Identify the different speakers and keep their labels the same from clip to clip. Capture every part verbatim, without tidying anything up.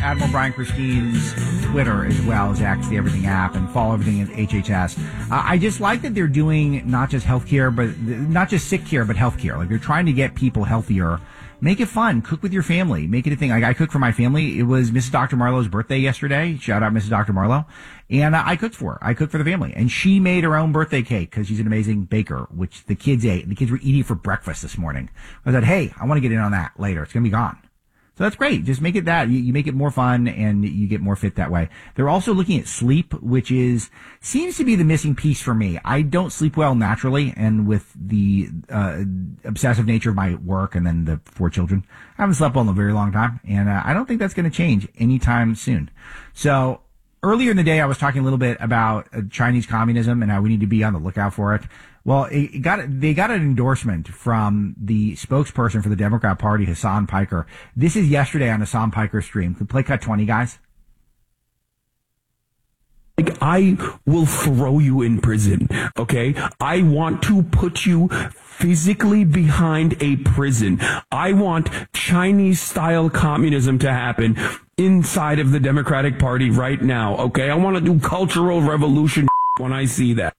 Speaker 1: Admiral Brian Christine's Twitter as well as X, the Everything app, and follow everything at H H S. Uh, I just like that they're doing not just healthcare, but not just sick care, but healthcare. Like they're trying to get people healthier. Make it fun. Cook with your family. Make it a thing. Like I cook for my family. It was Missus Doctor Marlowe's birthday yesterday. Shout out Missus Doctor Marlowe. And uh, I cooked for her. I cooked for the family. And she made her own birthday cake because she's an amazing baker, which the kids ate. And the kids were eating for breakfast this morning. I said, hey, I want to get in on that later. It's going to be gone. So that's great. Just make it that. You, you make it more fun and you get more fit that way. They're also looking at sleep, which is, seems to be the missing piece for me. I don't sleep well naturally, and with the uh, obsessive nature of my work and then the four children, I haven't slept well in a very long time, and uh, I don't think that's going to change anytime soon. So earlier in the day, I was talking a little bit about uh, Chinese communism and how we need to be on the lookout for it. Well, it got they got an endorsement from the spokesperson for the Democrat Party, Hassan Piker. This is yesterday on Hassan Piker's stream. Can play cut twenty, guys?
Speaker 2: Like, I will throw you in prison, okay? I want to put you physically behind a prison. I want Chinese-style communism to happen inside of the Democratic Party right now, okay? I want to do cultural revolution when I see that.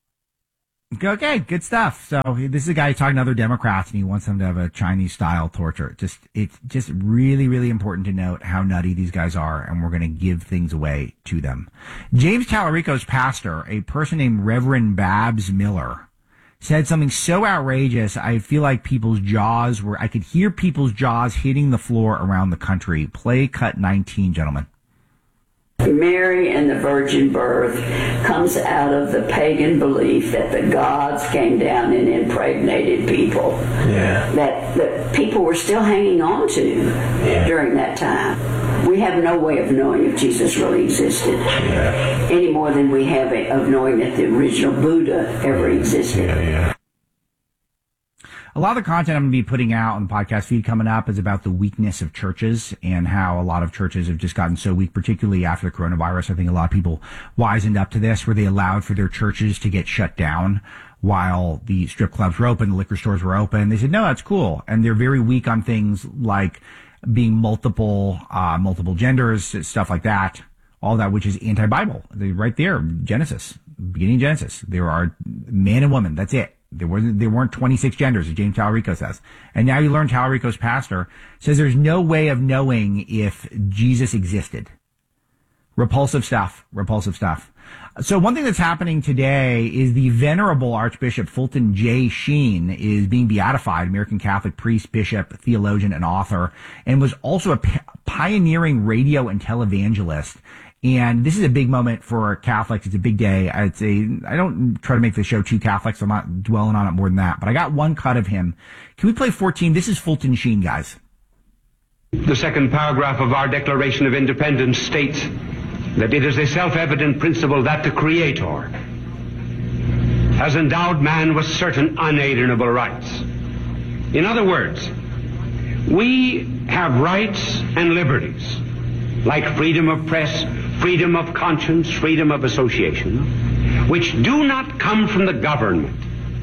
Speaker 1: Okay, good stuff. So this is a guy talking to other Democrats, and he wants them to have a Chinese-style torture. Just it's just really, really important to note how nutty these guys are, and we're going to give things away to them. James Talarico's pastor, a person named Reverend Babs Miller, said something so outrageous, I feel like people's jaws were, I could hear people's jaws hitting the floor around the country. Play cut nineteen, gentlemen.
Speaker 3: Mary and the virgin birth comes out of the pagan belief that the gods came down and impregnated people. Yeah. That, that people were still hanging on to yeah. during that time. We have no way of knowing if Jesus really existed yeah. any more than we have of knowing that the original Buddha ever existed.
Speaker 1: Yeah, yeah. A lot of the content I'm going to be putting out on the podcast feed coming up is about the weakness of churches and how a lot of churches have just gotten so weak, particularly after the coronavirus. I think a lot of people wisened up to this, where they allowed for their churches to get shut down while the strip clubs were open, the liquor stores were open. They said, no, that's cool. And they're very weak on things like being multiple, uh, multiple genders, stuff like that. All that, which is anti-Bible. They, right there, Genesis, beginning of Genesis. There are man and woman. That's it. There wasn't, there weren't twenty-six genders, as James Talarico says. And now you learn Talarico's pastor says there's no way of knowing if Jesus existed. Repulsive stuff. Repulsive stuff. So one thing that's happening today is the venerable Archbishop Fulton J. Sheen is being beatified, American Catholic priest, bishop, theologian, and author, and was also a p- pioneering radio and televangelist. And this is a big moment for Catholics. It's a big day. I'd say, I don't try to make the show too Catholic, so I'm not dwelling on it more than that. But I got one cut of him. Can we play fourteen? This is Fulton Sheen, guys.
Speaker 4: The second paragraph of our Declaration of Independence states that it is a self-evident principle that the Creator has endowed man with certain unalienable rights. In other words, we have rights and liberties, like freedom of press, freedom of conscience, freedom of association, which do not come from the government,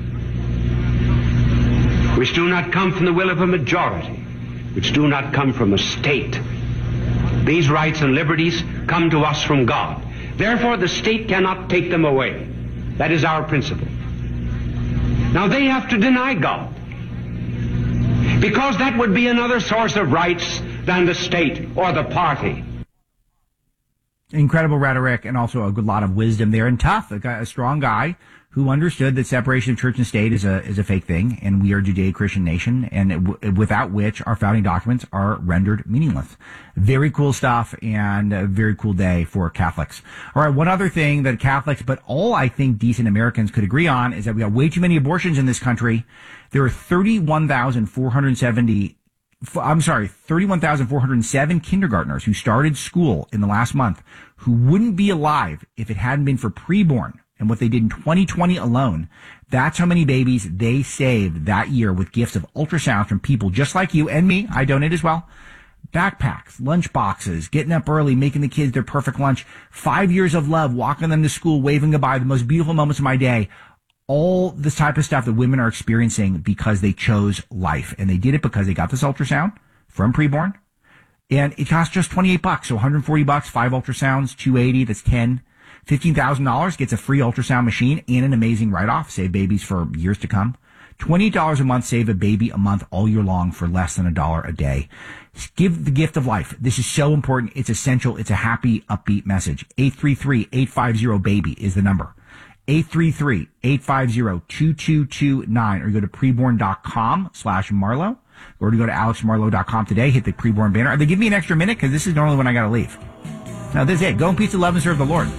Speaker 4: which do not come from the will of a majority, which do not come from a state. These rights and liberties come to us from God. Therefore, the state cannot take them away. That is our principle. Now, they have to deny God, because that would be another source of rights than the state or the party.
Speaker 1: Incredible rhetoric and also a good lot of wisdom there, and tough, a, guy, a strong guy who understood that separation of church and state is a is a fake thing, and we are a Judeo-Christian nation, and it, w- without which our founding documents are rendered meaningless. Very cool stuff, and a very cool day for Catholics. All right, one other thing that Catholics, but all I think decent Americans could agree on, is that we have way too many abortions in this country. There are thirty-one thousand four hundred seventy I'm sorry, thirty-one thousand four hundred seven kindergartners who started school in the last month who wouldn't be alive if it hadn't been for preborn and what they did in twenty twenty alone. That's how many babies they saved that year with gifts of ultrasounds from people just like you and me. I donate as well. Backpacks, lunch boxes, getting up early, making the kids their perfect lunch, five years of love, walking them to school, waving goodbye, the most beautiful moments of my day. All this type of stuff that women are experiencing because they chose life. And they did it because they got this ultrasound from preborn. And it costs just twenty-eight bucks. So one hundred forty bucks, five ultrasounds, two hundred eighty, that's ten. fifteen thousand dollars gets a free ultrasound machine and an amazing write-off. Save babies for years to come. twenty dollars a month, save a baby a month all year long for less than a dollar a day. Give the gift of life. This is so important. It's essential. It's a happy, upbeat message. eight three three, eight five zero, BABY is the number. eight three three, eight five zero, two two two nine, or go to preborn.com slash Marlowe, or to go to alex marlowe dot com today, hit the preborn banner. Are they giving me an extra minute? Because this is normally when I got to leave. Now, this is it. Go in peace, love, and serve the Lord.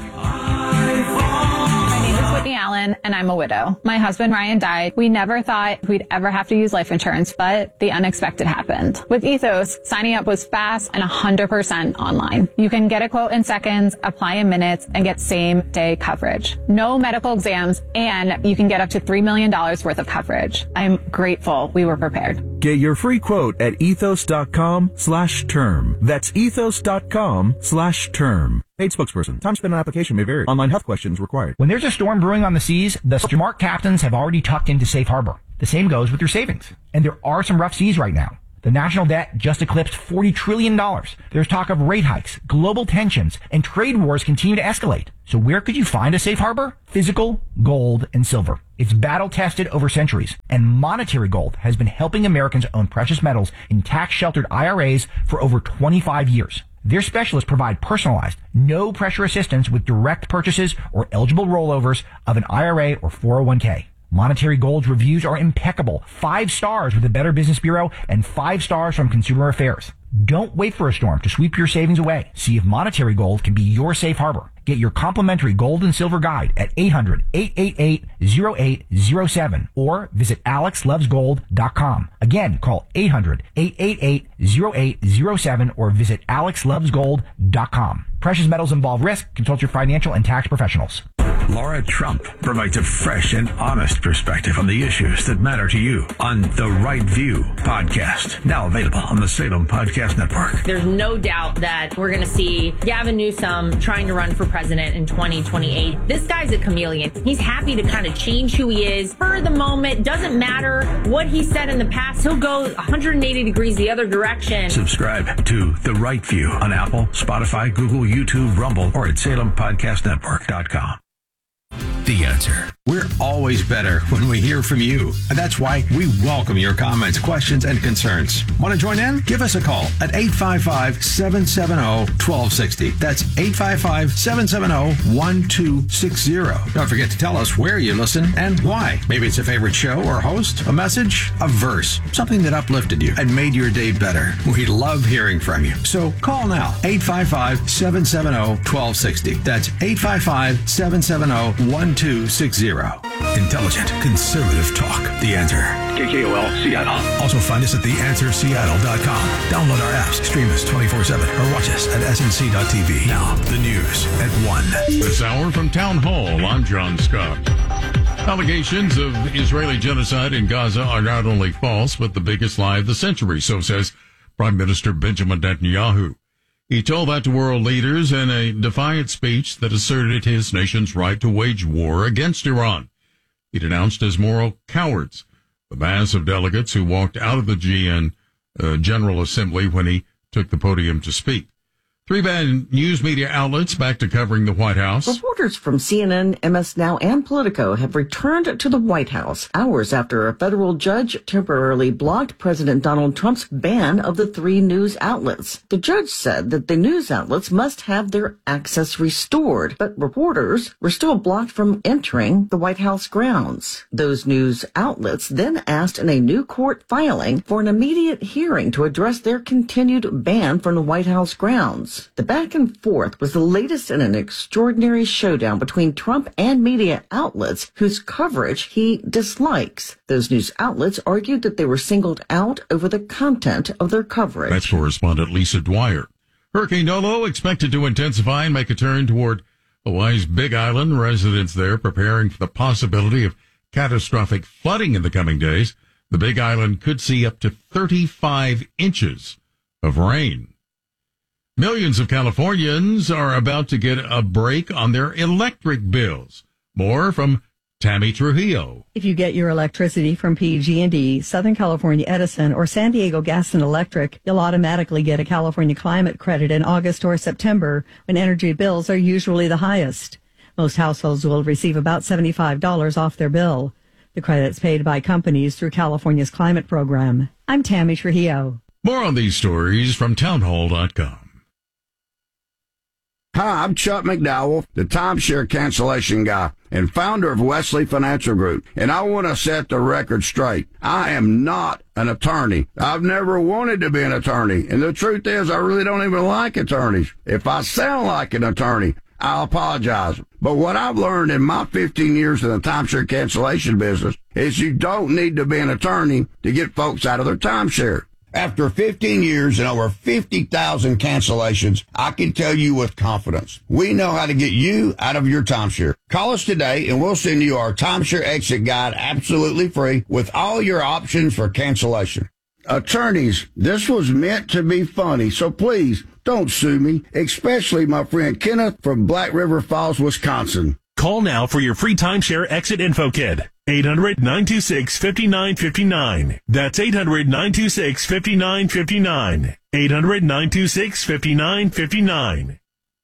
Speaker 5: Allen, and I'm a widow. My husband Ryan died. We never thought we'd ever have to use life insurance, but the unexpected happened. With Ethos, signing up was fast and one hundred percent online. You can get a quote in seconds, apply in minutes, and get same-day coverage. No medical exams, and you can get up to three million dollars worth of coverage. I'm grateful we were prepared.
Speaker 6: Get your free quote at ethos.com slash term. That's ethos.com slash term. Paid spokesperson. Time spent on application may vary. Online health questions required.
Speaker 1: When there's a storm brewing on the seas, the smart captains have already tucked into safe harbor. The same goes with your savings. And there are some rough seas right now. The national debt just eclipsed forty trillion dollars. There's talk of rate hikes, global tensions, and trade wars continue to escalate. So where could you find a safe harbor? Physical, gold, and silver. It's battle-tested over centuries, and Monetary Gold has been helping Americans own precious metals in tax-sheltered I R As for over twenty-five years. Their specialists provide personalized, no-pressure assistance with direct purchases or eligible rollovers of an I R A or four oh one k. Monetary Gold's reviews are impeccable. Five stars with the Better Business Bureau and five stars from Consumer Affairs. Don't wait for a storm to sweep your savings away. See if Monetary Gold can be your safe harbor. Get your complimentary gold and silver guide at eight hundred, eight eight eight, oh eight oh seven or visit alex loves gold dot com. Again, call eight hundred, eight eight eight, oh eight oh seven or visit alex loves gold dot com. Precious metals involve risk. Consult your financial and tax professionals.
Speaker 7: Laura Trump provides a fresh and honest perspective on the issues that matter to you on The Right View podcast. Now available on the Salem Podcast Network.
Speaker 8: There's no doubt that we're going to see Gavin Newsom trying to run for president in twenty twenty-eight. This guy's a chameleon. He's happy to kind of change who he is for the moment. Doesn't matter what he said in the past. He'll go one hundred eighty degrees the other direction.
Speaker 7: Subscribe to The Right View on Apple, Spotify, Google, YouTube, Rumble, or at salem podcast network dot com. The Answer. We're always better when we hear from you. And that's why we welcome your comments, questions, and concerns. Want to join in? Give us a call at eight five five, seven seven zero, one two six zero. That's eight five five, seven seven zero, one two six zero. Don't forget to tell us where you listen and why. Maybe it's a favorite show or host, a message, a verse, something that uplifted you and made your day better. We love hearing from you. So call now, eight five five, seven seven zero, one two six zero. That's eight five five, seven seven zero, one two six zero. Intelligent, conservative talk. The Answer. K K O L, Seattle. Also find us at the answer seattle dot com. Download our apps, stream us twenty-four seven, or watch us at S N C dot T V. Now, the news at one.
Speaker 9: This hour from Town Hall, I'm John Scott. Allegations of Israeli genocide in Gaza are not only false, but the biggest lie of the century, so says Prime Minister Benjamin Netanyahu. He told that to world leaders in a defiant speech that asserted his nation's right to wage war against Iran. He denounced as moral cowards the mass of delegates who walked out of the G N uh, General Assembly when he took the podium to speak. Three bad news media outlets back to covering the White House.
Speaker 10: Reporters from C N N, M S Now, and Politico have returned to the White House hours after a federal judge temporarily blocked President Donald Trump's ban of the three news outlets. The judge said that the news outlets must have their access restored, but reporters were still blocked from entering the White House grounds. Those news outlets then asked in a new court filing for an immediate hearing to address their continued ban from the White House grounds. The back and forth was the latest in an extraordinary showdown between Trump and media outlets whose coverage he dislikes. Those news outlets argued that they were singled out over the content of their coverage.
Speaker 9: That's correspondent Lisa Dwyer. Hurricane Nolo expected to intensify and make a turn toward Hawaii's Big Island. Residents there preparing for the possibility of catastrophic flooding in the coming days. The Big Island could see up to thirty-five inches of rain. Millions of Californians are about to get a break on their electric bills. More from Tammy Trujillo.
Speaker 11: If you get your electricity from P G and E, Southern California Edison, or San Diego Gas and Electric, you'll automatically get a California climate credit in August or September when energy bills are usually the highest. Most households will receive about seventy-five dollars off their bill. The credit's paid by companies through California's climate program. I'm Tammy Trujillo.
Speaker 9: More on these stories from townhall dot com.
Speaker 12: Hi, I'm Chuck McDowell, the timeshare cancellation guy and founder of Wesley Financial Group, and I want to set the record straight. I am not an attorney. I've never wanted to be an attorney, and the truth is I really don't even like attorneys. If I sound like an attorney, I'll apologize. But what I've learned in my fifteen years in the timeshare cancellation business is you don't need to be an attorney to get folks out of their timeshare. After fifteen years and over fifty thousand cancellations, I can tell you with confidence, we know how to get you out of your timeshare. Call us today and we'll send you our timeshare exit guide absolutely free with all your options for cancellation. Attorneys, this was meant to be funny, so please don't sue me, especially my friend Kenneth from Black River Falls, Wisconsin.
Speaker 13: Call now for your free timeshare exit info kit. eight hundred, nine two six, five nine five nine. That's eight hundred, nine two six, five nine five nine. eight hundred, nine two six, five nine five nine.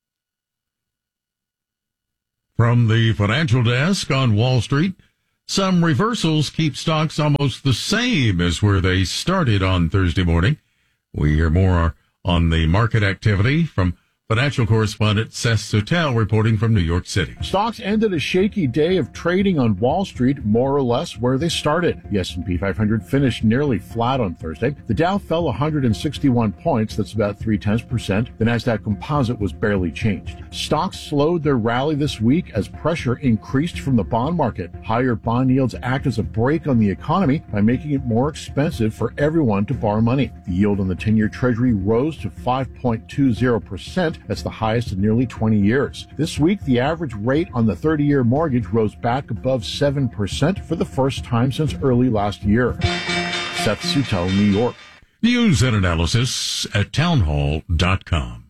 Speaker 9: From the financial desk on Wall Street, some reversals keep stocks almost the same as where they started on Thursday morning. We hear more on the market activity from financial correspondent Seth Sotell reporting from New York City.
Speaker 14: Stocks ended a shaky day of trading on Wall Street, more or less where they started. The S and P five hundred finished nearly flat on Thursday. The Dow fell one hundred sixty-one points, that's about three-tenths percent. The Nasdaq Composite was barely changed. Stocks slowed their rally this week as pressure increased from the bond market. Higher bond yields act as a brake on the economy by making it more expensive for everyone to borrow money. The yield on the ten-year Treasury rose to five point two zero percent. That's the highest in nearly twenty years. This week, the average rate on the thirty-year mortgage rose back above seven percent for the first time since early last year. Seth Sutell, New York.
Speaker 9: News and analysis at townhall dot com.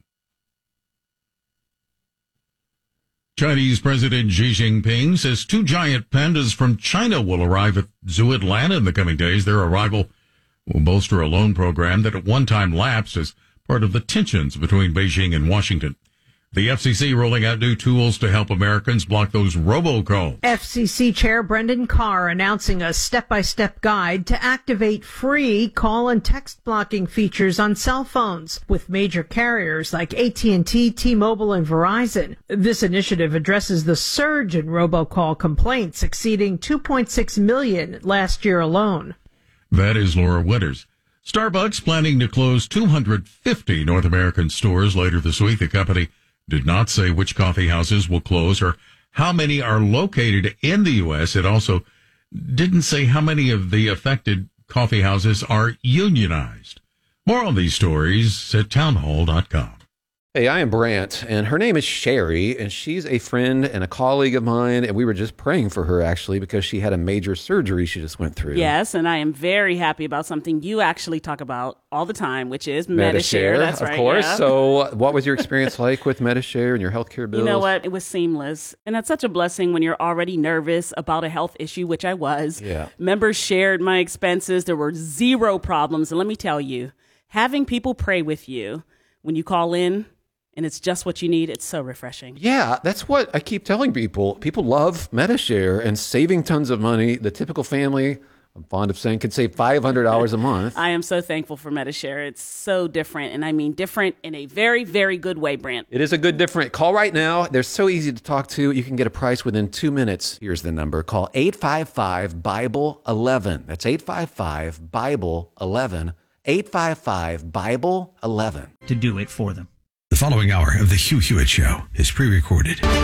Speaker 9: Chinese President Xi Jinping says two giant pandas from China will arrive at Zoo Atlanta in the coming days. Their arrival will bolster a loan program that at one time lapsed as part of the tensions between Beijing and Washington. The F C C rolling out new tools to help Americans block those robocalls.
Speaker 15: F C C Chair Brendan Carr announcing a step-by-step guide to activate free call and text blocking features on cell phones with major carriers like A T and T, T-Mobile, and Verizon. This initiative addresses the surge in robocall complaints exceeding two point six million last year alone.
Speaker 9: That is Laura Winters. Starbucks planning to close two hundred fifty North American stores later this week. The company did not say which coffee houses will close or how many are located in the U S. It also didn't say how many of the affected coffee houses are unionized. More on these stories at townhall dot com.
Speaker 16: Hey, I am Brant, and her name is Sherry, and she's a friend and a colleague of mine, and we were just praying for her, actually, because she had a major surgery she just went through.
Speaker 17: Yes, and I am very happy about something you actually talk about all the time, which is Medi-Share.
Speaker 16: Medi-Share,
Speaker 17: That's
Speaker 16: of
Speaker 17: right,
Speaker 16: course.
Speaker 17: yeah.
Speaker 16: So what was your experience like with Medi-Share and your healthcare bills?
Speaker 17: You know what? It was seamless, and that's such a blessing when you're already nervous about a health issue, which I was.
Speaker 16: Yeah.
Speaker 17: Members shared my expenses. There were zero problems, and let me tell you, having people pray with you when you call in, and it's just what you need, it's so refreshing.
Speaker 16: Yeah, that's what I keep telling people. People love Medi-Share and saving tons of money. The typical family, I'm fond of saying, could save five hundred dollars a month.
Speaker 17: I am so thankful for Medi-Share. It's so different, and I mean different in a very, very good way, Brant.
Speaker 16: It is a good different. Call right now. They're so easy to talk to. You can get a price within two minutes. Here's the number. Call eight five five, Bible eleven. That's eight five five, Bible eleven. eight five five, Bible eleven.
Speaker 18: To do it for them.
Speaker 7: The following hour of the Hugh Hewitt Show is pre-recorded.
Speaker 19: In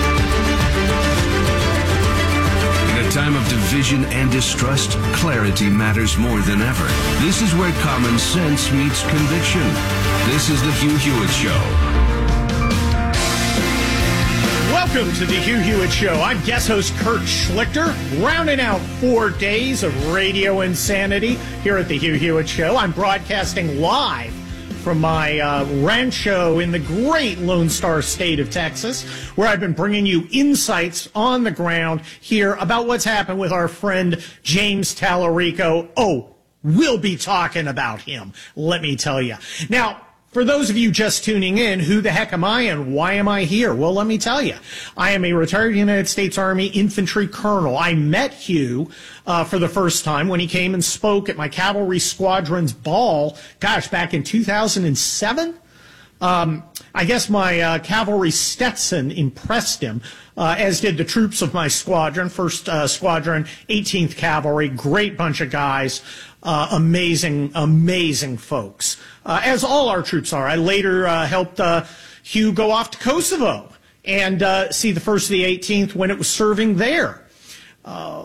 Speaker 19: a time of division and distrust, clarity matters more than ever. This is where common sense meets conviction. This is the Hugh Hewitt Show.
Speaker 20: Welcome to the Hugh Hewitt Show. I'm guest host Kurt Schlichter, rounding out four days of radio insanity here at the Hugh Hewitt Show. I'm broadcasting live from my uh, rancho in the great Lone Star State of Texas, where I've been bringing you insights on the ground here about what's happened with our friend James Tallarico. Oh, we'll be talking about him, let me tell you. Now, for those of you just tuning in, who the heck am I and why am I here? Well, let me tell you. I am a retired United States Army infantry colonel. I met Hugh uh, for the first time when he came and spoke at my cavalry squadron's ball, gosh, back in two thousand seven? Um, I guess my uh, cavalry Stetson impressed him, uh, as did the troops of my squadron, first uh, Squadron, eighteenth Cavalry, great bunch of guys. Uh, amazing, amazing folks, uh, as all our troops are. I later uh, helped uh, Hugh go off to Kosovo and uh, see the first of the eighteenth when it was serving there. Uh,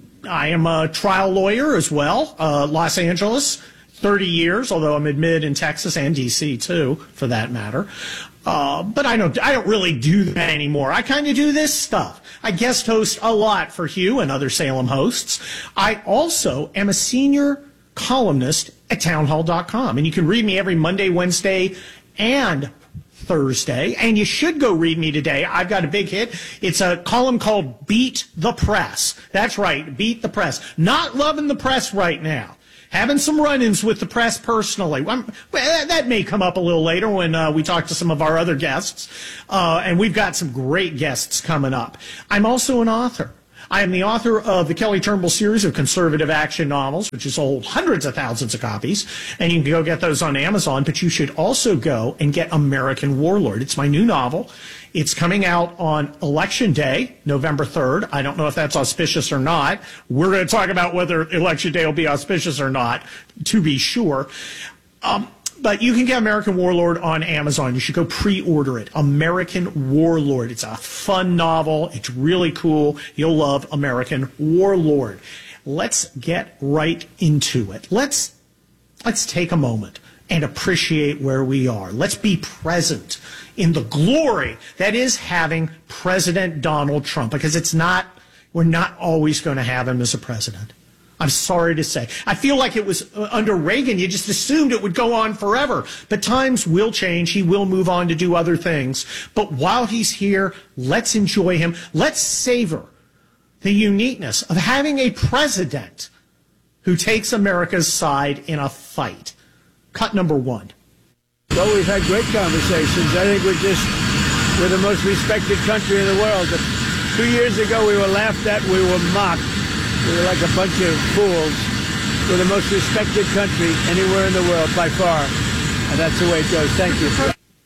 Speaker 20: I am a trial lawyer as well, uh, Los Angeles, thirty years, although I'm admitted in Texas and D C too, for that matter. Uh, but I don't, I don't really do that anymore. I kind of do this stuff. I guest host a lot for Hugh and other Salem hosts. I also am a senior columnist at townhall dot com. And you can read me every Monday, Wednesday, and Thursday. And you should go read me today. I've got a big hit. It's a column called Beat the Press. That's right, Beat the Press. Not loving the press right now. Having some run-ins with the press personally. I'm, well, that may come up a little later when uh, we talk to some of our other guests. Uh, and we've got some great guests coming up. I'm also an author. I am the author of the Kelly Turnbull series of conservative action novels, which has sold hundreds of thousands of copies. And you can go get those on Amazon. But you should also go and get American Warlord. It's my new novel. It's coming out on Election Day, November third. I don't know if that's auspicious or not. We're going to talk about whether Election Day will be auspicious or not, to be sure. Um, but you can get American Warlord on Amazon. You should go pre-order it. American Warlord. It's a fun novel. It's really cool. You'll love American Warlord. Let's get right into it. Let's, let's take a moment and appreciate where we are. Let's be present in the glory that is having President Donald Trump, because it's not, we're not always going to have him as a president. I'm sorry to say. I feel like it was uh, under Reagan, you just assumed it would go on forever. But times will change. He will move on to do other things. But while he's here, let's enjoy him. Let's savor the uniqueness of having a president who takes America's side in a fight. Cut number one.
Speaker 18: Well, we've had great conversations. I think we're just, we're the most respected country in the world. Two years ago, we were laughed at, we were mocked. We were like a bunch of fools. We're the most respected country anywhere in the world, by far. And that's the way it goes. Thank you.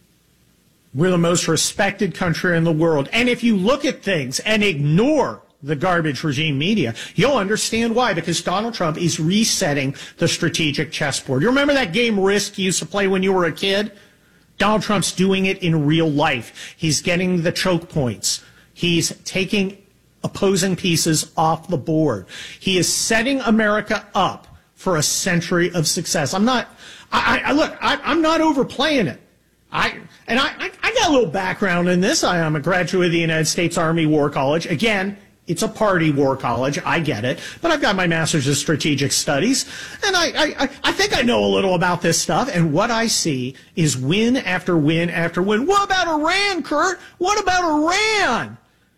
Speaker 20: We're the most respected country in the world. And if you look at things and ignore the garbage regime media, you'll understand why, because Donald Trump is resetting the strategic chessboard. You remember that game Risk you used to play when you were a kid? Donald Trump's doing it in real life. He's getting the choke points. He's taking opposing pieces off the board. He is setting America up for a century of success. I'm not, I, I look, I, I'm not overplaying it. I, and I, I, I got a little background in this. I am a graduate of the United States Army War College. Again, it's a party war college. I get it. But I've got my master's of strategic studies. And I, I, I think I know a little about this stuff. And what I see is win after win after win. What about Iran, Kurt? What about Iran?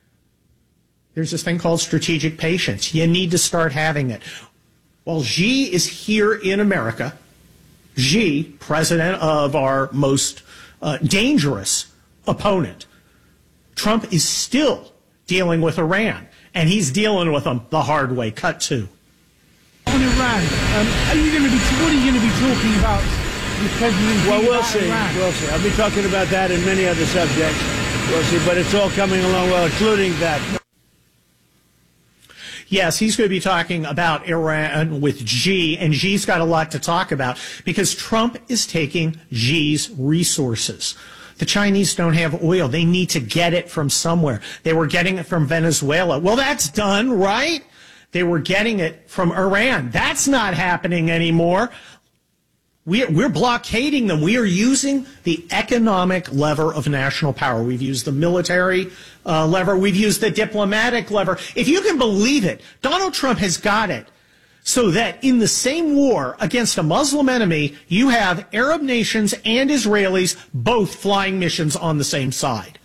Speaker 20: There's this thing called strategic patience. You need to start having it. While Xi is here in America, Xi, president of our most uh, dangerous opponent, Trump is still dealing with Iran. And he's dealing with them the hard way. Cut two.
Speaker 21: On Iran, um, are you going to be? What are you going to be talking about with President?
Speaker 18: Well, we'll
Speaker 21: about
Speaker 18: see.
Speaker 21: Iran?
Speaker 18: We'll see. I'll be talking about that and many other subjects. We'll see. But it's all coming along well, including that.
Speaker 20: Yes, he's going to be talking about Iran with Xi, and Xi's got a lot to talk about because Trump is taking Xi's resources. The Chinese don't have oil. They need to get it from somewhere. They were getting it from Venezuela. Well, that's done, right? They were getting it from Iran. That's not happening anymore. We're, we're blockading them. We are using the economic lever of national power. We've used the military uh, lever. We've used the diplomatic lever. If you can believe it, Donald Trump has got it so that in the same war against a Muslim enemy, you have Arab nations and Israelis both flying missions on the same side.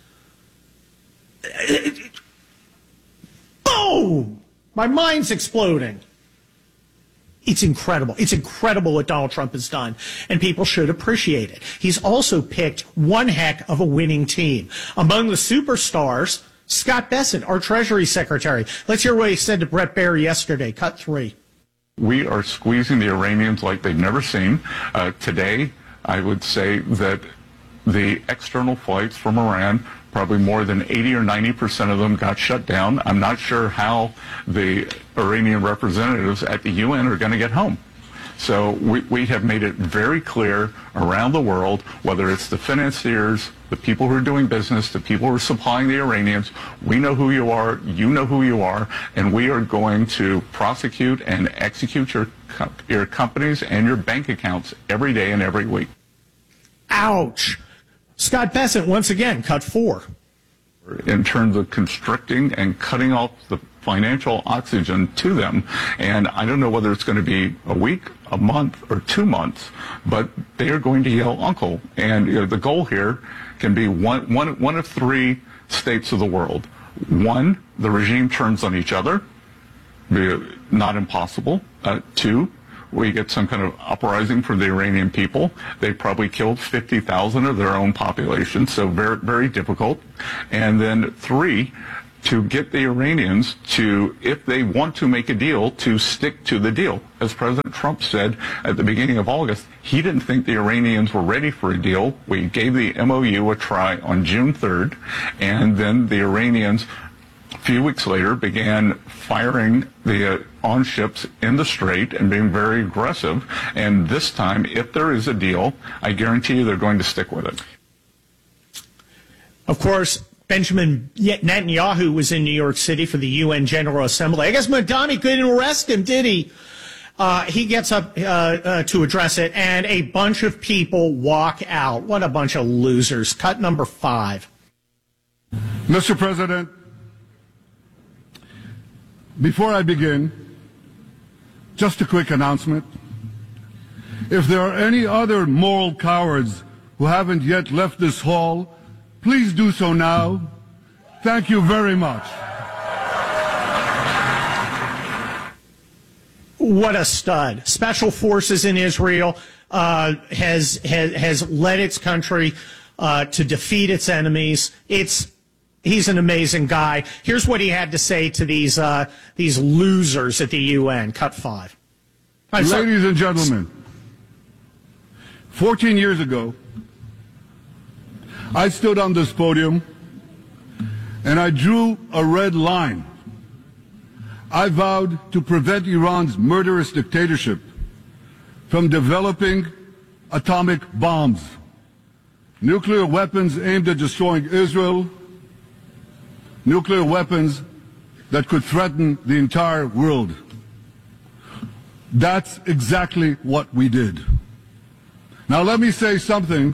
Speaker 20: Boom! My mind's exploding. It's incredible. It's incredible what Donald Trump has done, and people should appreciate it. He's also picked one heck of a winning team. Among the superstars, Scott Bessent, our Treasury Secretary. Let's hear what he said to Brett Baer yesterday. Cut three.
Speaker 2: We are squeezing the Iranians like they've never seen. Uh, today, I would say that the external flights from Iran, probably more than eighty or ninety percent of them got shut down. I'm not sure how the Iranian representatives at the U N are going to get home. So we, we have made it very clear around the world, whether it's the financiers, the people who are doing business, the people who are supplying the Iranians, we know who you are, you know who you are, and we are going to prosecute and execute your, your companies and your bank accounts every day and every week.
Speaker 20: Ouch. Scott Bessent, once again, cut four.
Speaker 2: In terms of constricting and cutting off the financial oxygen to them. And I don't know whether it's going to be a week, a month, or two months, but they are going to yell uncle. And you know, the goal here can be one, one, one of three states of the world. One, the regime turns on each other, not impossible. Uh, two, we get some kind of uprising from the Iranian people. They probably killed fifty thousand of their own population, so very, very difficult. And then three, to get the Iranians to, if they want to make a deal, to stick to the deal. As President Trump said at the beginning of August, he didn't think the Iranians were ready for a deal. We gave the M O U a try on June third, and then the Iranians, a few weeks later, began firing the uh, on ships in the Strait and being very aggressive. And this time, if there is a deal, I guarantee you they're going to stick with it.
Speaker 20: Of course, Benjamin Netanyahu was in New York City for the U N General Assembly. I guess Madani couldn't arrest him, did he? Uh, he gets up uh, uh, to address it, and a bunch of people walk out. What a bunch of losers. Cut number five.
Speaker 22: Mister President, before I begin, just a quick announcement. If there are any other moral cowards who haven't yet left this hall, please do so now. Thank you very much.
Speaker 20: What a stud. Special Forces in Israel uh, has, has has led its country uh, to defeat its enemies. It's He's an amazing guy. Here's what he had to say to these uh, these losers at the U N. Cut five. I'm
Speaker 22: Ladies
Speaker 20: sorry.
Speaker 22: and gentlemen, fourteen years ago, I stood on this podium and I drew a red line. I vowed to prevent Iran's murderous dictatorship from developing atomic bombs, nuclear weapons aimed at destroying Israel, nuclear weapons that could threaten the entire world. That's exactly what we did. Now let me say something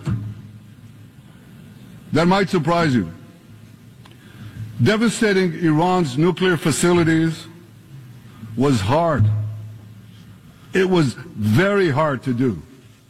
Speaker 22: that might surprise you. Devastating Iran's nuclear facilities was hard. It was very hard to do.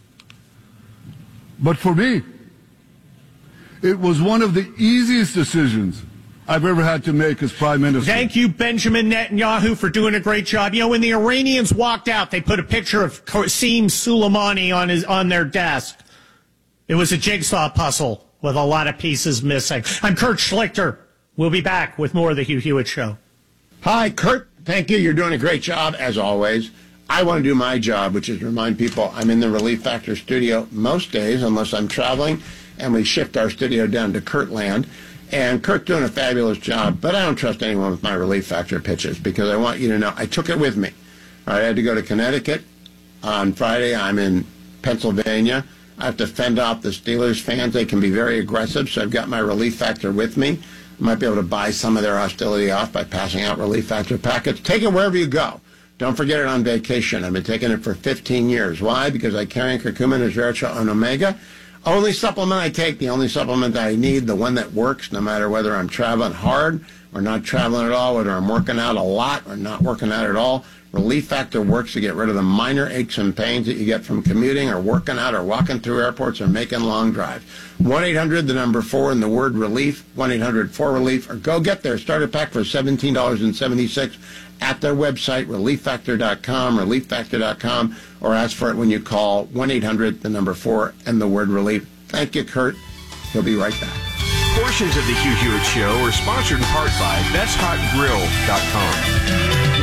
Speaker 22: But for me, it was one of the easiest decisions I've ever had to make as prime minister.
Speaker 20: Thank you, Benjamin Netanyahu, for doing a great job. You know, when the Iranians walked out, they put a picture of Qasem Soleimani on his on their desk. It was a jigsaw puzzle with a lot of pieces missing. I'm Kurt Schlichter. We'll be back with more of the Hugh Hewitt Show.
Speaker 23: Hi, Kurt. Thank you. You're doing a great job, as always. I want to do my job, which is remind people I'm in the Relief Factor studio most days, unless I'm traveling, and we shift our studio down to Kurtland. And Kurt's doing a fabulous job, but I don't trust anyone with my Relief Factor pitches because I want you to know I took it with me. All right, I had to go to Connecticut on Friday. I'm in Pennsylvania. I have to fend off the Steelers fans. They can be very aggressive, so I've got my Relief Factor with me. I might be able to buy some of their hostility off by passing out Relief Factor packets. Take it wherever you go. Don't forget it on vacation. I've been taking it for fifteen years. Why? Because I carry curcumin, resveratrol, and omega. Only supplement I take, the only supplement I need, the one that works no matter whether I'm traveling hard or not traveling at all, whether I'm working out a lot or not working out at all. Relief Factor works to get rid of the minor aches and pains that you get from commuting or working out or walking through airports or making long drives. one eight hundred, the number four, and the word relief, one eight hundred four relief, or go get their starter pack for seventeen dollars and seventy-six cents at their website, relief factor dot com, relief factor dot com, or ask for it when you call one eight hundred, the number four, and the word relief. Thank you, Kurt. He'll be right back.
Speaker 19: Portions of the Hugh Hewitt Show are sponsored in part by best hot grill dot com.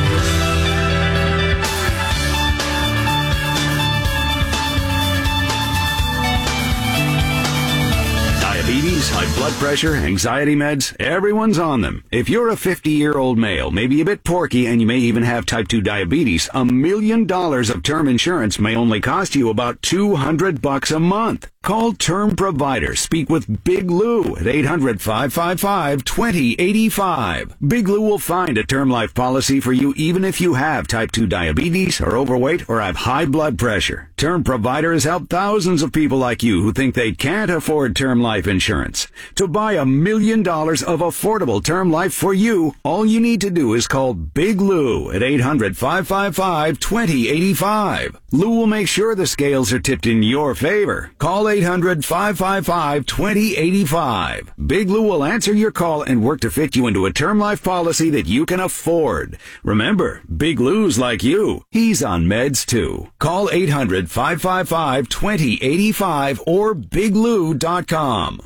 Speaker 19: Diabetes, high blood pressure, anxiety meds, everyone's on them. If you're a fifty-year-old male, maybe a bit porky, and you may even have type two diabetes, a million dollars of term insurance may only cost you about two hundred bucks a month. Call Term Provider. Speak with Big Lou at eight hundred, five five five, two zero eight five. Big Lou will find a term life policy for you even if you have type two diabetes, are overweight, or have high blood pressure. Term Provider has helped thousands of people like you who think they can't afford term life insurance. To buy a million dollars of affordable term life for you, all you need to do is call Big Lou at eight hundred, five five five, two zero eight five. Lou will make sure the scales are tipped in your favor. Call eight hundred, five five five, two zero eight five. Big Lou will answer your call and work to fit you into a term life policy that you can afford. Remember, Big Lou's like you. He's on meds too. Call eight hundred, five five five, two zero eight five or big lou dot com.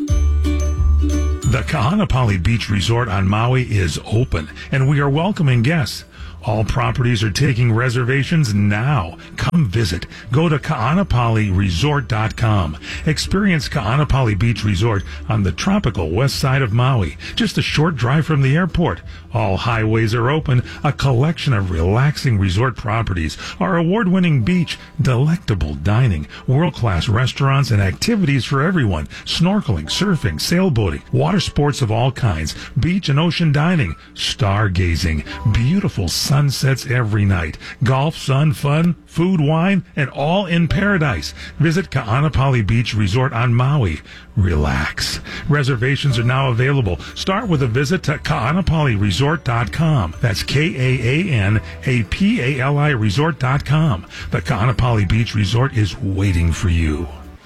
Speaker 13: The Kahanapali Beach Resort on Maui is open, and we are welcoming guests. All properties are taking reservations now. Come visit. Go to kaanapali resort dot com. Experience Kaanapali Beach Resort on the tropical west side of Maui, just a short drive from the airport. All highways are open, a collection of relaxing resort properties, our award-winning beach, delectable dining, world-class restaurants, and activities for everyone. Snorkeling, surfing, sailboating, water sports of all kinds, beach and ocean dining, stargazing, beautiful sunsets every night, golf, sun, fun, food, wine, and all in paradise. Visit Kaanapali Beach Resort on Maui. Relax. Reservations are now available. Start with a visit to kaanapali resort dot com. That's K A A N A P A L I resort dot com. The Kaanapali Beach Resort is waiting for you.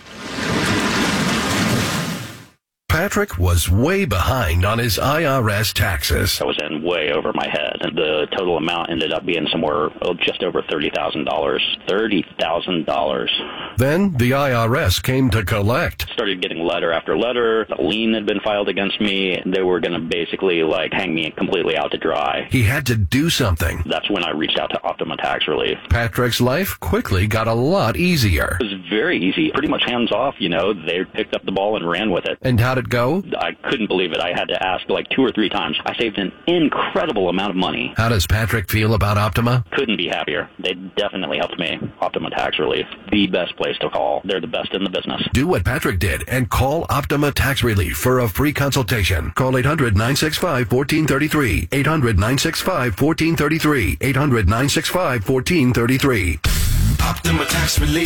Speaker 7: Patrick was way behind on his I R S taxes.
Speaker 3: I was in way over my head, and the total amount ended up being somewhere oh, just over thirty thousand dollars. thirty thousand dollars.
Speaker 7: Then the I R S came to collect.
Speaker 3: Started getting letter after letter. A lien had been filed against me. They were going to basically like hang me completely out to dry.
Speaker 7: He had to do something.
Speaker 3: That's when I reached out to Optima Tax Relief.
Speaker 7: Patrick's life quickly got a lot easier.
Speaker 3: It was very easy, pretty much hands off, you know. They picked up the ball and ran with it.
Speaker 7: And how did it go?
Speaker 3: I couldn't believe it. I had to ask like two or three times. I saved an incredible amount of money.
Speaker 7: How does Patrick feel about Optima?
Speaker 3: Couldn't be happier. They definitely helped me. Optima Tax Relief, the best place to call. They're the best in the business.
Speaker 7: Do what Patrick did and call Optima Tax Relief for a free consultation. Call eight hundred, nine six five, one four three three. eight hundred, nine six five, one four three three. eight hundred, nine six five, one four three three.
Speaker 19: Optima Tax Relief.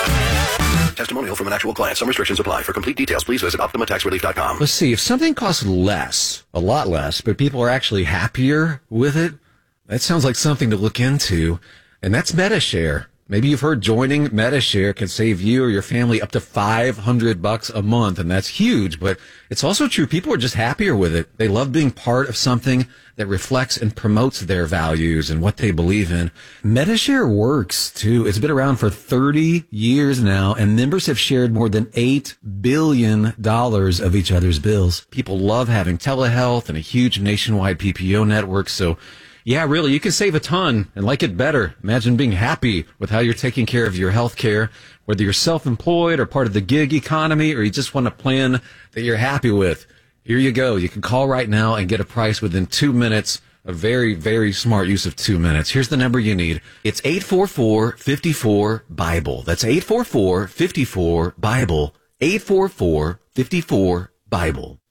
Speaker 7: Testimonial from an actual client. Some restrictions apply. For complete details, please visit optima tax relief dot com.
Speaker 4: Let's see. If something costs less, a lot less, but people are actually happier with it, that sounds like something to look into. And that's MediShare. Maybe you've heard joining MediShare can save you or your family up to five hundred bucks a month, and that's huge. But it's also true. People are just happier with it. They love being part of something that reflects and promotes their values and what they believe in. MediShare works, too. It's been around for thirty years now, and members have shared more than eight billion dollars of each other's bills. People love having telehealth and a huge nationwide P P O network, so yeah, really, you can save a ton and like it better. Imagine being happy with how you're taking care of your health care, whether you're self-employed or part of the gig economy, or you just want a plan that you're happy with. Here you go. You can call right now and get a price within two minutes. A very, very smart use of two minutes. Here's the number you need. It's eight four four, five four, BIBLE. That's eight four four, five four, BIBLE. eight four four, five four, BIBLE.